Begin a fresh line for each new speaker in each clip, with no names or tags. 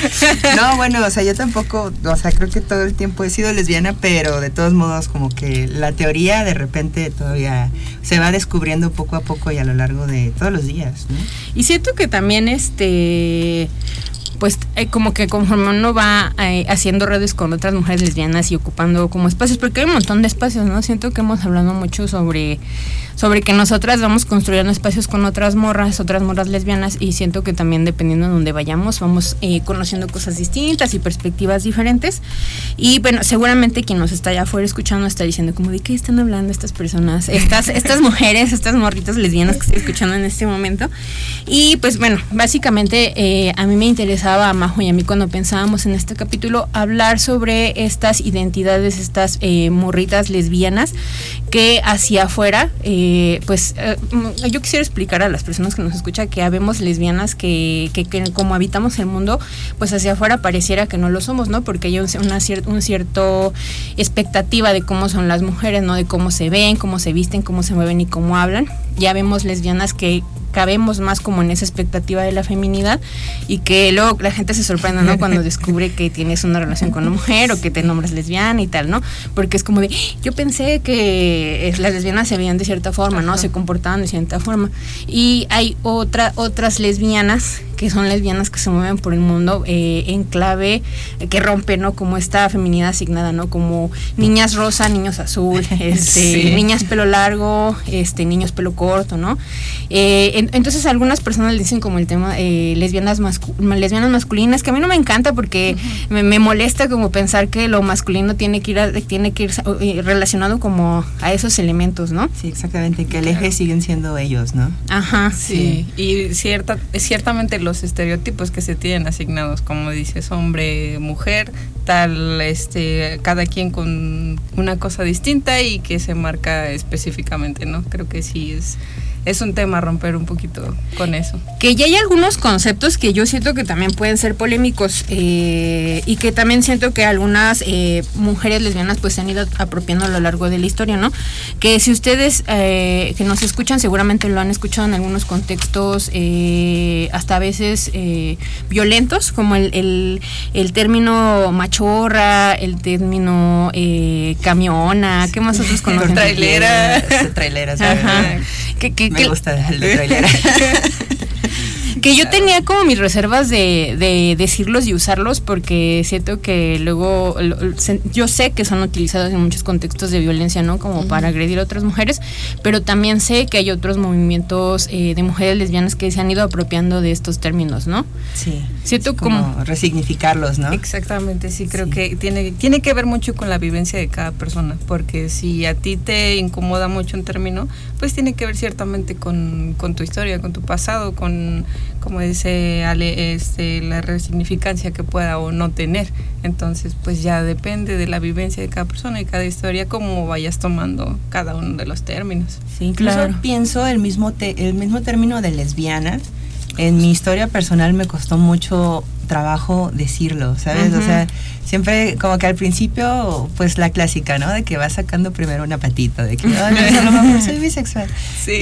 No, bueno, o sea, yo tampoco, o sea, creo que todo el tiempo he sido lesbiana, pero de todos modos como que la teoría de repente todavía se va descubriendo poco a poco y a lo largo de todos los días, ¿no?
Y siento que también pues como que conforme uno va haciendo redes con otras mujeres lesbianas y ocupando como espacios, porque hay un montón de espacios, ¿no? Siento que hemos hablado mucho sobre que nosotras vamos construyendo espacios con otras morras lesbianas, y siento que también dependiendo de donde vayamos vamos conociendo cosas distintas y perspectivas diferentes. Y bueno, seguramente quien nos está allá afuera escuchando está diciendo como de qué están hablando estas personas, estas mujeres, estas morritas lesbianas que estoy escuchando en este momento. Y pues bueno, básicamente a mí me interesaba, a Majo y a mí, cuando pensábamos en este capítulo, hablar sobre estas identidades, estas morritas lesbianas que hacia afuera, yo quisiera explicar a las personas que nos escuchan que habemos lesbianas que como habitamos el mundo, pues hacia afuera pareciera que no lo somos, ¿no? Porque hay un cierto expectativa de cómo son las mujeres, ¿no? De cómo se ven, cómo se visten, cómo se mueven y cómo hablan. Ya vemos lesbianas que cabemos más como en esa expectativa de la feminidad, y que luego la gente se sorprende, ¿no? Cuando descubre que tienes una relación con una mujer o que te nombras lesbiana y tal, ¿no? Porque es como de, yo pensé que las lesbianas se veían de cierta forma, ¿no? Se comportaban de cierta forma. Y hay otras lesbianas que son lesbianas que se mueven por el mundo en clave que rompe, ¿no? Como esta feminidad asignada, ¿no? Como niñas rosa, niños azul, sí, niñas pelo largo, niños pelo corto, ¿no? Entonces algunas personas le dicen como el tema lesbianas masculinas, que a mí no me encanta porque me molesta como pensar que lo masculino tiene que ir relacionado como a esos elementos, ¿no?
Sí, exactamente, que el eje siguen siendo ellos, ¿no?
Ajá.
Sí. Y ciertamente los estereotipos que se tienen asignados, como dices, hombre, mujer, tal, cada quien con una cosa distinta y que se marca específicamente, ¿no? Creo que sí es un tema romper un poquito con eso.
Que ya hay algunos conceptos que yo siento que también pueden ser polémicos, y que también siento que algunas mujeres lesbianas pues se han ido apropiando a lo largo de la historia, ¿no? Que si ustedes que nos escuchan seguramente lo han escuchado en algunos contextos hasta a veces violentos, como el término machorra, el término camiona, ¿qué más otros conocen?
Traileras.
Ajá.
Me gusta el de trailera.
Que yo tenía como mis reservas de decirlos y usarlos, porque siento que luego yo sé que son utilizados en muchos contextos de violencia, ¿no? Como para agredir a otras mujeres, pero también sé que hay otros movimientos de mujeres lesbianas que se han ido apropiando de estos términos, ¿no?
Sí.
Siento
como resignificarlos, ¿no?
Exactamente, sí, creo que tiene que ver mucho con la vivencia de cada persona, porque si a ti te incomoda mucho un término, pues tiene que ver ciertamente con tu historia, con tu pasado, con, como dice Ale, la resignificancia que pueda o no tener. Entonces, pues ya depende de la vivencia de cada persona y cada historia, cómo vayas tomando cada uno de los términos.
Sí, incluso claro. Pienso el mismo término de lesbiana. En mi historia personal me costó mucho trabajo decirlo, ¿sabes? O sea, siempre como que al principio, pues la clásica, ¿no? De que vas sacando primero una patita, de que, no, soy bisexual. Sí.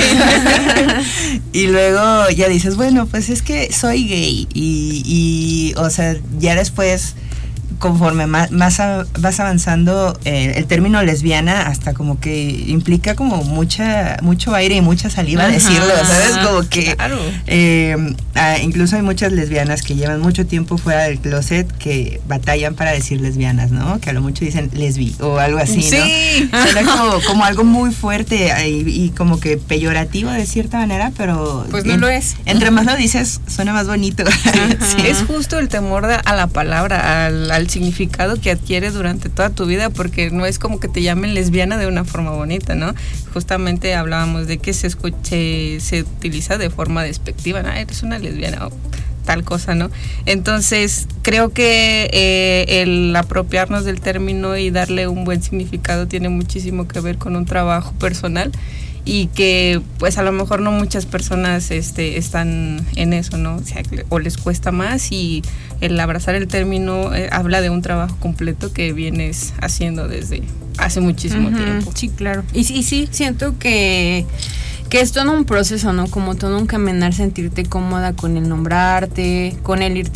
Y luego ya dices, bueno, pues es que soy gay. Y o sea, ya después, conforme más vas avanzando, el término lesbiana hasta como que implica como mucho aire y mucha saliva decirlo, ¿sabes? Como que claro. Incluso hay muchas lesbianas que llevan mucho tiempo fuera del closet que batallan para decir lesbianas, ¿no? Que a lo mucho dicen lesbi o algo así,
sí.
¿no? Suena como algo muy fuerte y como que peyorativo de cierta manera, pero
pues no lo es.
Entre más lo dices, suena más bonito.
Sí. Es justo el temor a la palabra, al significado que adquiere durante toda tu vida, porque no es como que te llamen lesbiana de una forma bonita, ¿no? Justamente hablábamos de que se utiliza de forma despectiva, ¿no? Eres una lesbiana o tal cosa, ¿no? Entonces creo que el apropiarnos del término y darle un buen significado tiene muchísimo que ver con un trabajo personal, y que pues a lo mejor no muchas personas están en eso, ¿no? O sea, o les cuesta más, y el abrazar el término habla de un trabajo completo que vienes haciendo desde hace muchísimo tiempo.
Sí, claro. Y sí, siento que es todo un proceso, ¿no? Como todo un caminar, sentirte cómoda con el nombrarte, con el irte